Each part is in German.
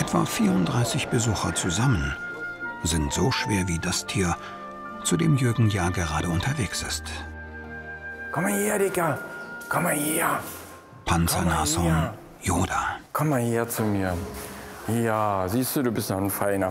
Etwa 34 Besucher zusammen sind so schwer wie das Tier, zu dem Jürgen ja gerade unterwegs ist. Komm mal her, Digga. Komm mal her. Panzernashorn Yoda. Komm mal her zu mir. Ja, siehst du, du bist noch ein Feiner.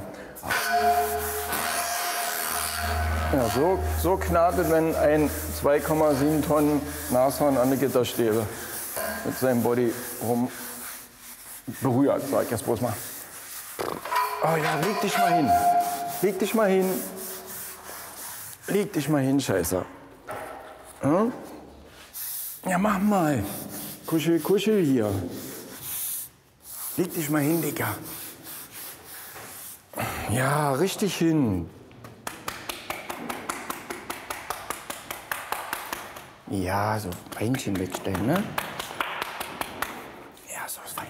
Ja, so knarrt, wenn ein 2,7 Tonnen Nashorn an der Gitterstäbe mit seinem Body rum berührt, sag ich jetzt bloß mal. Oh ja, leg dich mal hin. Leg dich mal hin. Leg dich mal hin, Scheiße. Hm? Ja, mach mal. Kuschel, kuschel hier. Leg dich mal hin, Digga. Ja, richtig hin. Ja, so Beinchen wegstellen, ne? Ja, so ist fein.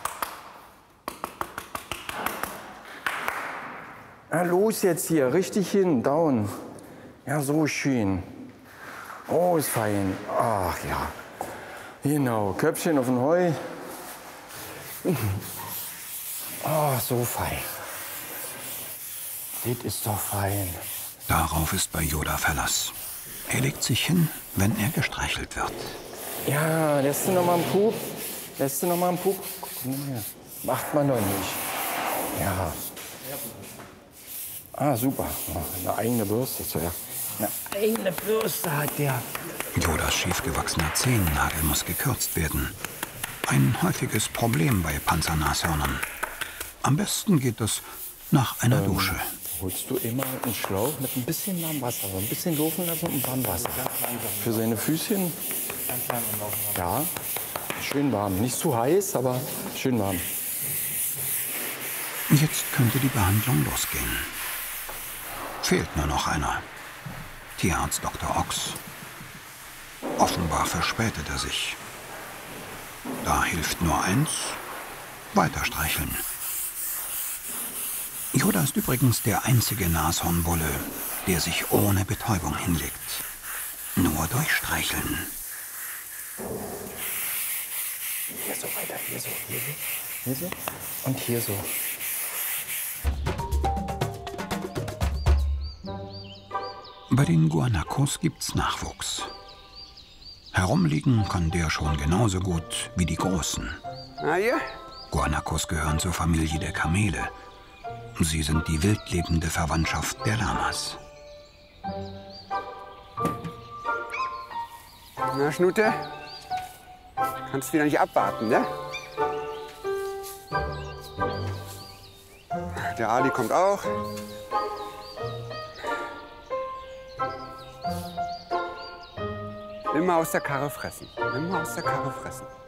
Na los jetzt hier, richtig hin, down. Ja, so schön. Oh, ist fein. Ach ja. Genau, Köpfchen auf den Heu. Oh, so fein. Das ist doch fein. Darauf ist bei Yoda Verlass. Er legt sich hin, wenn er gestreichelt wird. Ja, lässt du noch mal einen Pup? Lässt du noch mal einen Pup? Guck mal her. Macht man doch nicht. Ja. Ah, super. Eine eigene Bürste. Eine eigene Bürste hat der. Yodas schiefgewachsener Zehennagel muss gekürzt werden. Ein häufiges Problem bei Panzernashörnern. Am besten geht es nach einer Dusche. Holst du immer einen Schlauch mit ein bisschen warmem Wasser, so ein bisschen laufen lassen und warmem Wasser. Für seine Füßchen? Ja, schön warm. Nicht zu heiß, aber schön warm. Jetzt könnte die Behandlung losgehen. Fehlt nur noch einer. Tierarzt Dr. Ochs. Offenbar verspätet er sich. Da hilft nur eins: weiter streicheln. Yoda ist übrigens der einzige Nashornbulle, der sich ohne Betäubung hinlegt. Nur durch Streicheln. Hier so weiter, hier so, hier so, hier so und hier so. Bei den Guanacos gibt's Nachwuchs. Herumliegen kann der schon genauso gut wie die Großen. Ah ja? Guanacos gehören zur Familie der Kamele. Sie sind die wildlebende Verwandtschaft der Lamas. Na, Schnute? Kannst wieder nicht abwarten, ne? Der Ali kommt auch. Immer aus der Karre fressen. Immer aus der Karre fressen.